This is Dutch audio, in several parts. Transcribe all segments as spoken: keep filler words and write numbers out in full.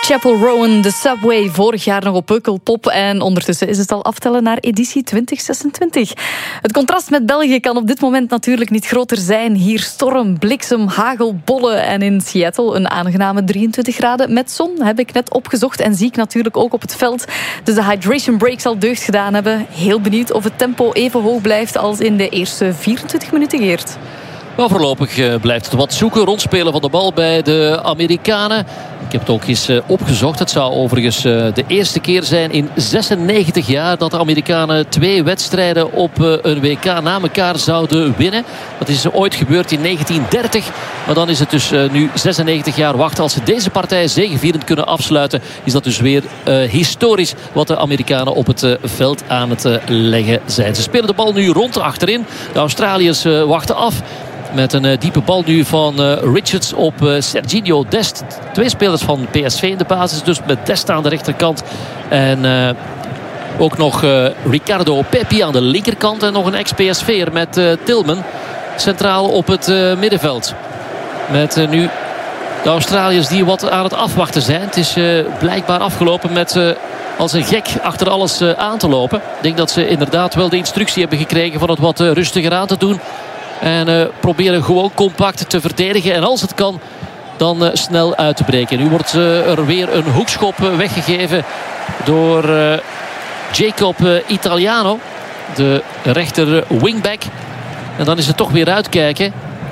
Chapel Rowan, de Subway, vorig jaar nog op Pukkelpop. En ondertussen is het al aftellen naar editie twintig zesentwintig. Het contrast met België kan op dit moment natuurlijk niet groter zijn. Hier storm, bliksem, hagel, bollen. En in Seattle een aangename drieëntwintig graden met zon. Heb ik net opgezocht en zie ik natuurlijk ook op het veld. Dus de hydration break zal deugd gedaan hebben. Heel benieuwd of het tempo even hoog blijft als in de eerste vierentwintig minuten, Geert. Nou, voorlopig uh, blijft het wat zoeken. Rondspelen van de bal bij de Amerikanen. Ik heb het ook eens uh, opgezocht. Het zou overigens uh, de eerste keer zijn in zesennegentig jaar... dat de Amerikanen twee wedstrijden op uh, een W K na elkaar zouden winnen. Dat is ooit gebeurd in negentien dertig. Maar dan is het dus uh, nu zesennegentig jaar wachten. Als ze deze partij zegevierend kunnen afsluiten... is dat dus weer uh, historisch wat de Amerikanen op het uh, veld aan het uh, leggen zijn. Ze spelen de bal nu rond achterin. De Australiërs uh, wachten af. Met een uh, diepe bal nu van uh, Richards op uh, Serginho Dest. Twee spelers van P S V in de basis. Dus met Dest aan de rechterkant. En uh, ook nog uh, Ricardo Pepi aan de linkerkant. En nog een ex-P S V'er met uh, Tillman. Centraal op het uh, middenveld. Met uh, nu de Australiërs die wat aan het afwachten zijn. Het is uh, blijkbaar afgelopen met... Uh, als een gek achter alles uh, aan te lopen. Ik denk dat ze inderdaad wel de instructie hebben gekregen... van het wat uh, rustiger aan te doen. En uh, proberen gewoon compact te verdedigen. En als het kan, dan uh, snel uit te breken. Nu wordt uh, er weer een hoekschop uh, weggegeven door uh, Jacob uh, Italiano. De rechter wingback. En dan is het toch weer uitkijken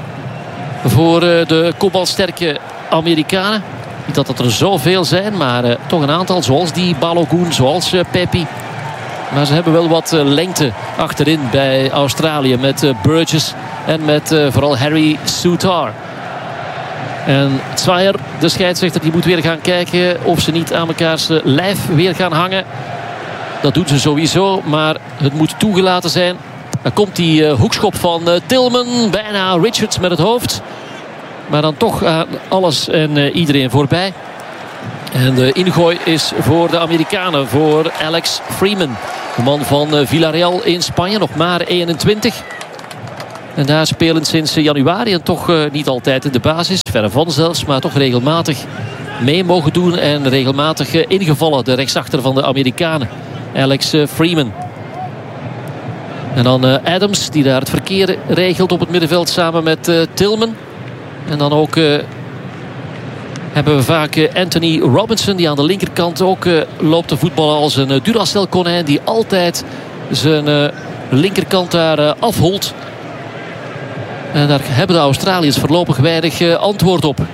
voor uh, de kopbalsterke Amerikanen. Niet dat het er zoveel zijn, maar uh, toch een aantal. Zoals die Balogun, zoals uh, Pepi. Maar ze hebben wel wat uh, lengte achterin bij Australië. Met uh, Burgess en met uh, vooral Harry Souttar. En Zwaaier, de scheidsrechter, die moet weer gaan kijken... of ze niet aan mekaars uh, lijf weer gaan hangen. Dat doen ze sowieso, maar het moet toegelaten zijn. Dan komt die uh, hoekschop van uh, Tillman. Bijna Richards met het hoofd. Maar dan toch uh, alles en uh, iedereen voorbij. En de ingooi is voor de Amerikanen, voor Alex Freeman. De man van uh, Villarreal in Spanje, nog maar eenentwintig. En daar spelen sinds januari en toch uh, niet altijd in de basis. Verre van zelfs, maar toch regelmatig mee mogen doen. En regelmatig uh, ingevallen, de rechtsachter van de Amerikanen. Alex uh, Freeman. En dan uh, Adams, die daar het verkeer regelt op het middenveld samen met uh, Tillman. En dan ook... Uh, hebben we vaak uh, Anthony Robinson, die aan de linkerkant ook uh, loopt te voetballen als een uh, Duracell-konijn. Die altijd zijn uh, linkerkant daar uh, afholt. En daar hebben de Australiërs voorlopig weinig uh, antwoord op.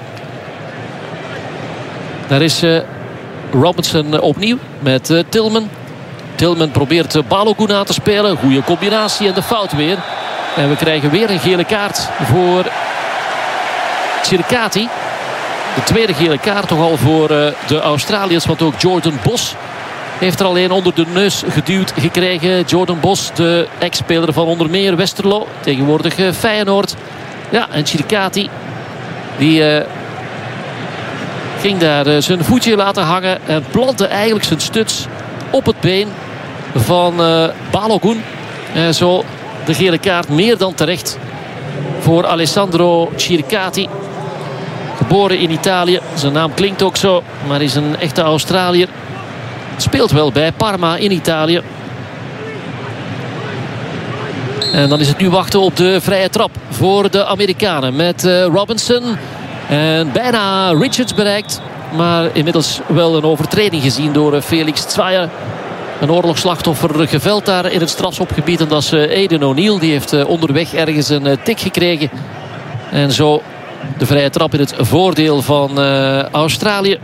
Daar is uh, Robinson uh, opnieuw met uh, Tillman. Tillman probeert uh, Balogun aan te spelen. Goede combinatie en de fout weer. En we krijgen weer een gele kaart voor Chiricati. De tweede gele kaart toch al voor uh, de Australiërs. Want ook Jordan Bos heeft er al een onder de neus geduwd gekregen. Jordan Bos, de ex-speler van onder meer Westerlo. Tegenwoordig uh, Feyenoord. Ja, en Chiricati die uh, ging daar uh, zijn voetje laten hangen. En plantte eigenlijk zijn stuts op het been van uh, Balogun. En zo de gele kaart meer dan terecht voor Alessandro Chiricati. Geboren in Italië. Zijn naam klinkt ook zo. Maar is een echte Australiër. Speelt wel bij Parma in Italië. En dan is het nu wachten op de vrije trap voor de Amerikanen. Met uh, Robinson. En bijna Richards bereikt. Maar inmiddels wel een overtreding gezien door uh, Felix Zwaaier. Een oorlogsslachtoffer geveld daar in het strafschopgebied. En dat is uh, Aiden O'Neill. Die heeft uh, onderweg ergens een uh, tik gekregen. En zo... de vrije trap in het voordeel van uh, Australië.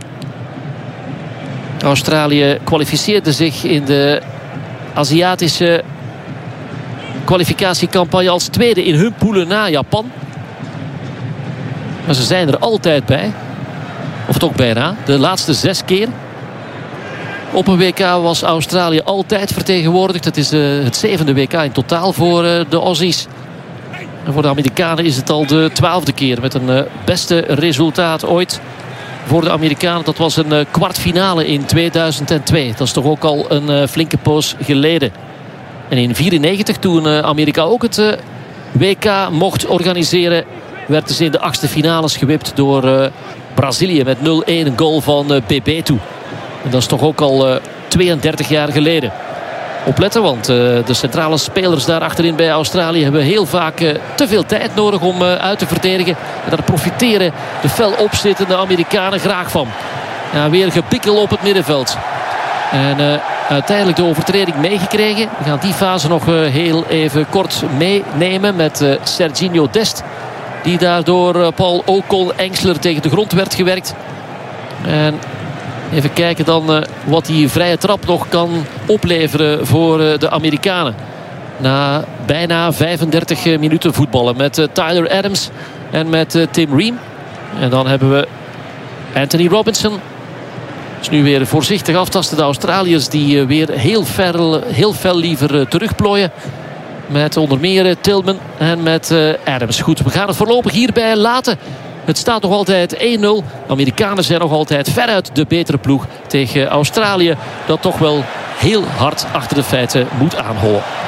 Australië kwalificeerde zich in de Aziatische kwalificatiecampagne als tweede in hun poelen na Japan. Maar ze zijn er altijd bij. Of toch bijna. De laatste zes keer. Op een W K was Australië altijd vertegenwoordigd. Het is uh, het zevende W K in totaal voor uh, de Aussies. En voor de Amerikanen is het al de twaalfde keer met een uh, beste resultaat ooit voor de Amerikanen. Dat was een uh, kwartfinale in tweeduizend twee. Dat is toch ook al een uh, flinke poos geleden. En in vierennegentig, toen uh, Amerika ook het uh, W K mocht organiseren, werden ze in de achtste finales gewipt door uh, Brazilië met nul een, een goal van uh, Bebeto. En dat is toch ook al uh, tweeëndertig jaar geleden. Opletten, want uh, de centrale spelers daar achterin bij Australië hebben heel vaak uh, te veel tijd nodig om uh, uit te verdedigen. En daar profiteren de fel opzittende Amerikanen graag van. Ja, weer gepikkel op het middenveld. En uh, uiteindelijk de overtreding meegekregen. We gaan die fase nog uh, heel even kort meenemen met uh, Serginho Dest. Die daardoor uh, Paul Ocon-Engsler tegen de grond werd gewerkt. En even kijken dan uh, wat die vrije trap nog kan opleveren voor uh, de Amerikanen. Na bijna vijfendertig minuten voetballen met uh, Tyler Adams en met uh, Tim Ream. En dan hebben we Anthony Robinson. Dus nu weer voorzichtig aftasten de Australiërs die uh, weer heel fel, heel fel liever uh, terugplooien. Met onder meer uh, Tillman en met uh, Adams. Goed, we gaan het voorlopig hierbij laten. Het staat nog altijd één nul. De Amerikanen zijn nog altijd veruit de betere ploeg tegen Australië. Dat toch wel heel hard achter de feiten moet aanhouden.